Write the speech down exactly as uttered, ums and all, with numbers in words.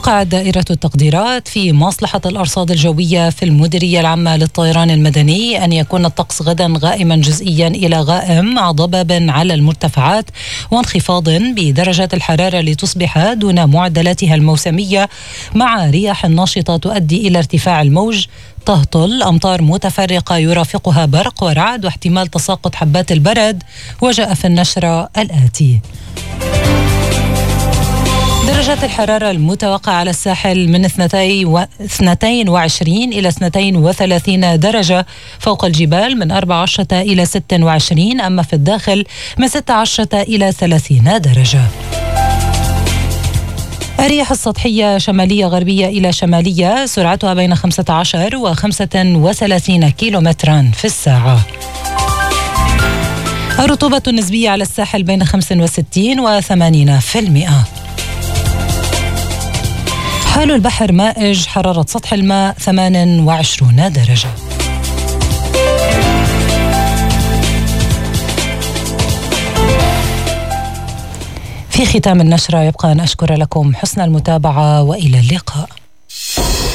وقعت دائرة التقديرات في مصلحة الأرصاد الجوية في المديرية العامة للطيران المدني أن يكون الطقس غدا غائما جزئيا إلى غائم مع ضباب على المرتفعات وانخفاض بدرجات الحرارة لتصبح دون معدلاتها الموسمية، مع رياح ناشطة تؤدي إلى ارتفاع الموج، تهطل أمطار متفرقة يرافقها برق ورعد واحتمال تساقط حبات البرد. وجاء في النشرة الآتي: درجات الحرارة المتوقعة على الساحل من اثنتين وعشرين إلى اثنتين وثلاثين درجة، فوق الجبال من أربعة عشر إلى ستة وعشرين، أما في الداخل من ستة عشر إلى ثلاثين درجة. الرياح السطحية شمالية غربية إلى شمالية سرعتها بين خمسة عشر وخمسة وثلاثين كيلومترا في الساعة. الرطوبة النسبية على الساحل بين خمسة وستين وثمانين في المئة. حال البحر مائج، حرارة سطح الماء ثمانية وعشرين درجة. في ختام النشرة يبقى أن أشكر لكم حسن المتابعة وإلى اللقاء.